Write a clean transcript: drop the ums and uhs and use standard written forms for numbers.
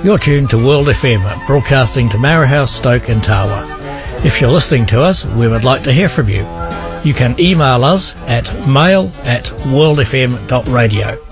You're tuned to World FM, broadcasting to Marahau, Stoke and Tawa. If you're listening to us, we would like to hear from you. You can email us at mail@worldfm.radio.